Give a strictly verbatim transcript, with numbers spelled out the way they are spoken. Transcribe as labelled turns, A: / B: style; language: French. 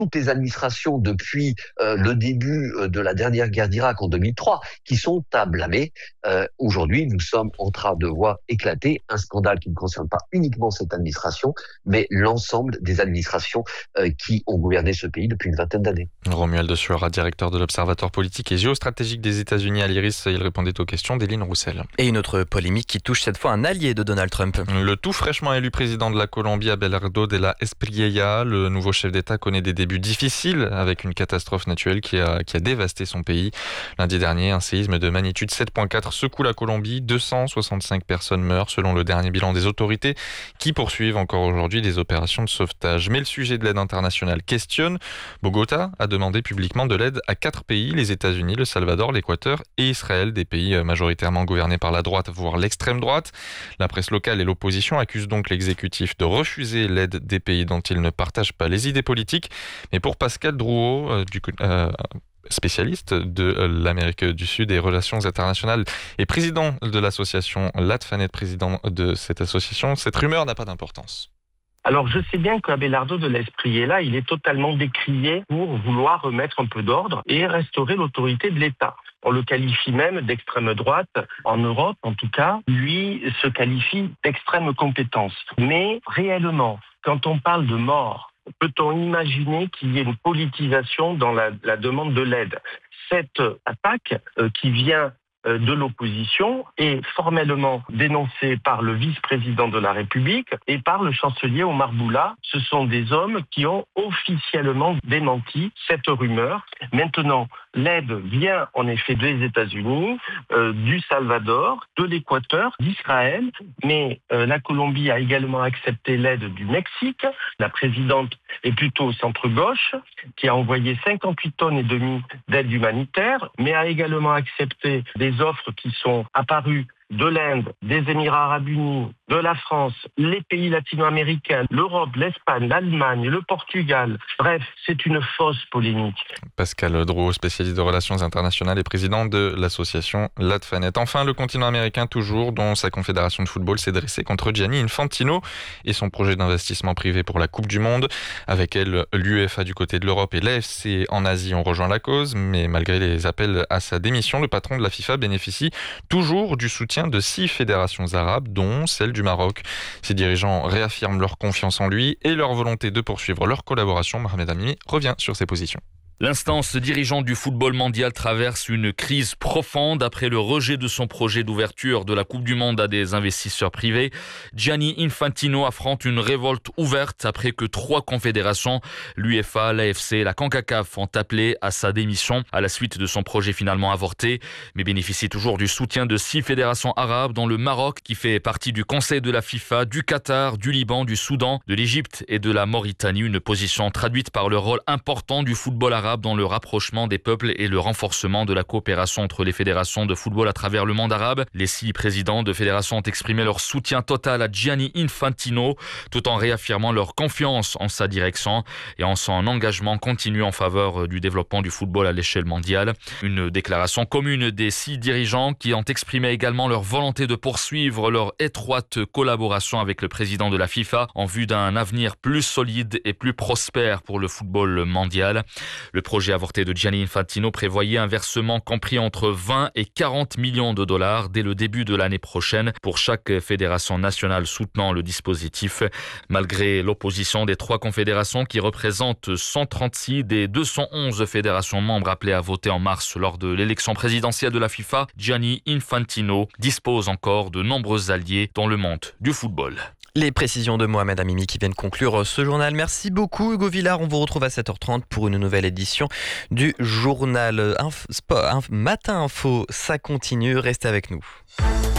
A: toutes les administrations depuis euh, le début euh, de la dernière guerre d'Irak en deux mille trois qui sont à blâmer. Euh, aujourd'hui, nous sommes en train de voir éclater un scandale qui ne concerne pas uniquement cette administration, mais l'ensemble des administrations euh, qui ont gouverné ce pays depuis une vingtaine d'années.
B: Romuald Suara, directeur de l'Observatoire politique et géostratégique des États-Unis à l'Iris, il répondait aux questions d'Éline Roussel.
C: Et une autre polémique qui touche cette fois un allié de Donald Trump.
B: Le tout fraîchement élu président de la Colombie, Abelardo de la Espriella, le nouveau chef d'État connaît des débuts difficiles avec une catastrophe naturelle qui a, qui a dévasté son pays. Lundi dernier, un séisme de magnitude sept virgule quatre secoue la Colombie. deux cent soixante-cinq personnes meurent selon le dernier bilan des autorités qui poursuivent encore aujourd'hui des opérations de sauvetage. Mais le sujet de l'aide internationale questionne. Bogota a demandé publiquement de l'aide à quatre pays, les États-Unis, le Salvador, l'Équateur et Israël, des pays majoritairement gouvernés par la droite, voire l'extrême droite. La presse locale et l'opposition accusent donc l'exécutif de refuser l'aide des pays dont il ne partage pas les idées politiques. Mais pour Pascal Drouot, euh, du, euh, spécialiste de euh, l'Amérique du Sud et relations internationales et président de l'association Latfanet, président de cette association, cette rumeur n'a pas d'importance.
D: Alors je sais bien qu'Abelardo de la Espriella, il est totalement décrié pour vouloir remettre un peu d'ordre et restaurer l'autorité de l'État. On le qualifie même d'extrême droite. En Europe, en tout cas, lui se qualifie d'extrême compétence. Mais réellement, quand on parle de mort, peut-on imaginer qu'il y ait une politisation dans la, la demande de l'aide ? Cette attaque euh, qui vient euh, de l'opposition est formellement dénoncée par le vice-président de la République et par le chancelier Omar Boula. Ce sont des hommes qui ont officiellement démenti cette rumeur. Maintenant, l'aide vient en effet des États-Unis, euh, du Salvador, de l'Équateur, d'Israël, mais euh, la Colombie a également accepté l'aide du Mexique. La présidente est plutôt au centre-gauche, qui a envoyé cinquante-huit tonnes et demie d'aide humanitaire, mais a également accepté des offres qui sont apparues de l'Inde, des Émirats arabes unis, de la France, les pays latino-américains, l'Europe, l'Espagne, l'Allemagne, le Portugal. Bref, c'est une fausse polémique.
B: Pascal Drouot, spécialiste de relations internationales et président de l'association Latfanet. Enfin, le continent américain toujours, dont sa confédération de football s'est dressée contre Gianni Infantino et son projet d'investissement privé pour la Coupe du Monde. Avec elle, l'UEFA du côté de l'Europe et l'A F C en Asie ont rejoint la cause, mais malgré les appels à sa démission, le patron de la FIFA bénéficie toujours du soutien de six fédérations arabes, dont celle du Maroc. Ses dirigeants réaffirment leur confiance en lui et leur volonté de poursuivre leur collaboration. Mohamed Amini revient sur ses positions.
E: L'instance dirigeante du football mondial traverse une crise profonde après le rejet de son projet d'ouverture de la Coupe du Monde à des investisseurs privés. Gianni Infantino affronte une révolte ouverte après que trois confédérations, l'UEFA, l'A F C et la CONCACAF, ont appelé à sa démission à la suite de son projet finalement avorté, mais bénéficie toujours du soutien de six fédérations arabes, dont le Maroc, qui fait partie du Conseil de la FIFA, du Qatar, du Liban, du Soudan, de l'Égypte et de la Mauritanie. Une position traduite par le rôle important du football arabe dans le rapprochement des peuples et le renforcement de la coopération entre les fédérations de football à travers le monde arabe. Les six présidents de fédérations ont exprimé leur soutien total à Gianni Infantino, tout en réaffirmant leur confiance en sa direction et en son engagement continu en faveur du développement du football à l'échelle mondiale. Une déclaration commune des six dirigeants qui ont exprimé également leur volonté de poursuivre leur étroite collaboration avec le président de la FIFA en vue d'un avenir plus solide et plus prospère pour le football mondial. Le projet avorté de Gianni Infantino prévoyait un versement compris entre vingt et quarante millions de dollars dès le début de l'année prochaine pour chaque fédération nationale soutenant le dispositif. Malgré l'opposition des trois confédérations qui représentent cent trente-six des deux cent onze fédérations membres appelées à voter en mars lors de l'élection présidentielle de la FIFA, Gianni Infantino dispose encore de nombreux alliés dans le monde du football.
C: Les précisions de Mohamed Amimi qui viennent conclure ce journal. Merci beaucoup Hugo Villard. On vous retrouve à sept heures trente pour une nouvelle édition du journal Inf- Sport, Inf- Matin Info. Ça continue, restez avec nous.